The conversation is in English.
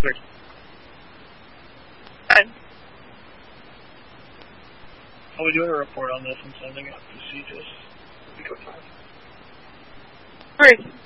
Perfect. Fine. I'll be doing a report on this and sending it to CGIS. Great.